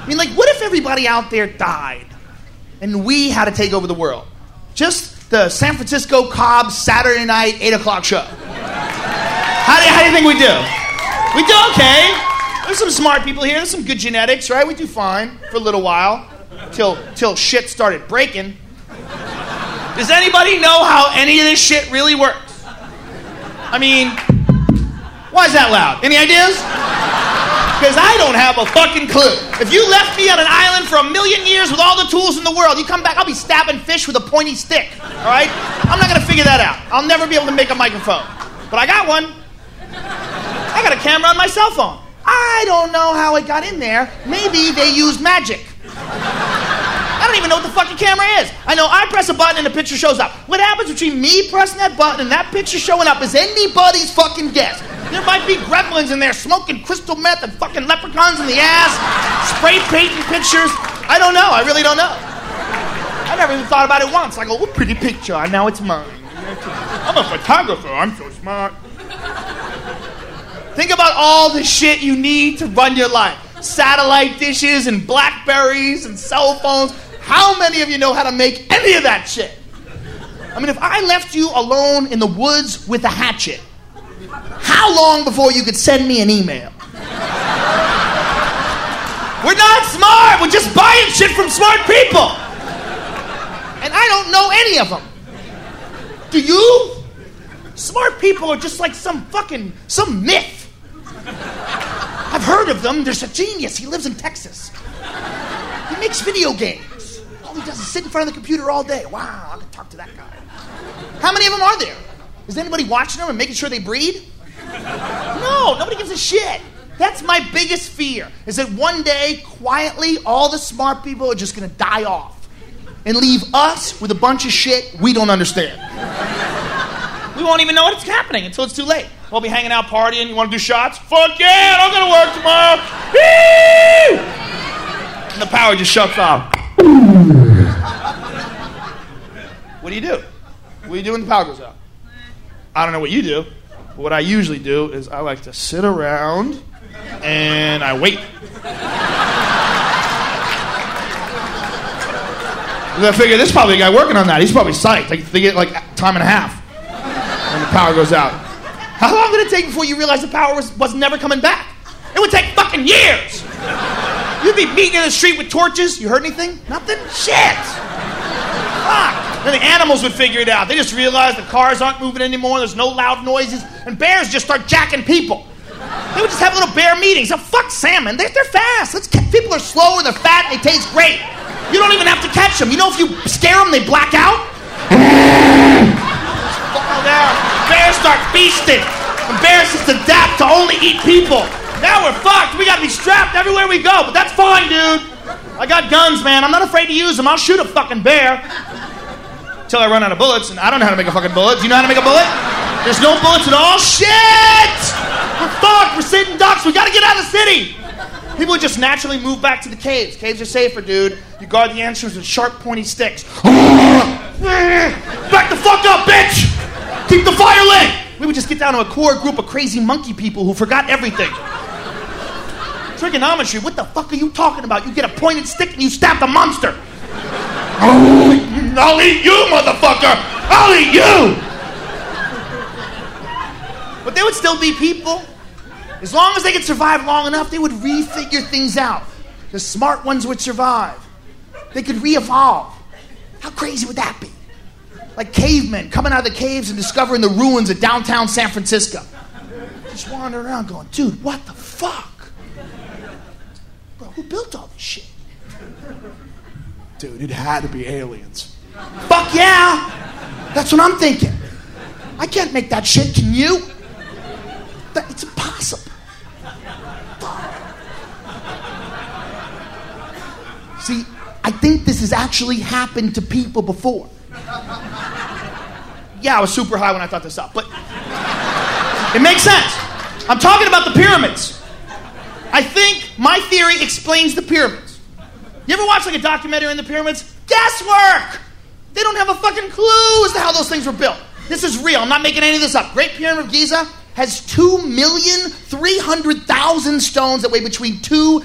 I mean, like, what if everybody out there died and we had to take over the world? Just the San Francisco Cobb Saturday night 8 o'clock show. How do you think we do? We do okay. There's some smart people here. There's some good genetics, right? We do fine for a little while till shit started breaking. Does anybody know how any of this shit really works? I mean, why is that loud? Any ideas? Because I don't have a fucking clue. If you left me on an island for 1,000,000 years with all the tools in the world, you come back, I'll be stabbing fish with a pointy stick, all right? I'm not going to figure that out. I'll never be able to make a microphone. But I got one. I got a camera on my cell phone. I don't know how it got in there. Maybe they used magic. I don't even know what the fucking camera is. I know I press a button and the picture shows up. What happens between me pressing that button and that picture showing up is anybody's fucking guess. There might be gremlins in there smoking crystal meth and fucking leprechauns in the ass, spray painting pictures. I don't know. I really don't know. I never even thought about it once. I go, what pretty picture. Now it's mine. I'm a photographer. I'm so smart. Think about all the shit you need to run your life. Satellite dishes and Blackberries and cell phones. How many of you know how to make any of that shit? I mean, if I left you alone in the woods with a hatchet, how long before you could send me an email? We're not smart. We're just buying shit from smart people. And I don't know any of them. Do you? Smart people are just like some myth. I've heard of them. There's a genius. He lives in Texas. He makes video games. All he does is sit in front of the computer all day. Wow, I can talk to that guy. How many of them are there? Is anybody watching them and making sure they breed? No, nobody gives a shit. That's my biggest fear, is that one day, quietly, all the smart people are just going to die off and leave us with a bunch of shit we don't understand. We won't even know what's happening until it's too late. We'll be hanging out partying. You want to do shots? Fuck yeah, I'm going to work tomorrow. Woo! And the power just shuts off. What do you do? What do you do when the power goes out? I don't know what you do. But what I usually do is I like to sit around and I wait. I figure there's probably a guy working on that. He's probably psyched. They get like time and a half when the power goes out. How long would it take before you realize the power was never coming back? It would take fucking years. You'd be beating in the street with torches. You heard anything? Nothing? Shit. Fuck. Then the animals would figure it out. They just realize the cars aren't moving anymore. There's no loud noises. And bears just start jacking people. They would just have little bear meetings. Oh, fuck salmon. They're fast. People are slow and they're fat and they taste great. You don't even have to catch them. You know if you scare them, they black out? Fall down. Bears start feasting. And bears just adapt to only eat people. Now we're fucked. We gotta be strapped everywhere we go. But that's fine, dude. I got guns, man. I'm not afraid to use them. I'll shoot a fucking bear. Until I run out of bullets, and I don't know how to make a fucking bullet. Do you know how to make a bullet? There's no bullets at all. Shit! We're fucked. We're sitting ducks. We gotta get out of the city. People just naturally move back to the caves. Caves are safer, dude. You guard the entrance with sharp, pointy sticks. Back the fuck up, bitch! Keep the fire lit! We would just get down to a core group of crazy monkey people who forgot everything. Trigonometry, what the fuck are you talking about? You get a pointed stick and you stab the monster. I'll eat you, motherfucker! I'll eat you! But there would still be people. As long as they could survive long enough, they would refigure things out. The smart ones would survive. They could re-evolve. How crazy would that be? Like cavemen coming out of the caves and discovering the ruins of downtown San Francisco. Just wandering around going, dude, what the fuck? Bro, who built all this shit? Dude, it had to be aliens. Fuck yeah! That's what I'm thinking. I can't make that shit, can you? It's impossible. See, I think this has actually happened to people before. Yeah, I was super high when I thought this up, but it makes sense. I'm talking about the pyramids. I think my theory explains the pyramids. You ever watch like a documentary on the pyramids? Guesswork! They don't have a fucking clue as to how those things were built. This is real. I'm not making any of this up. Great Pyramid of Giza has 2,300,000 stones that weigh between 2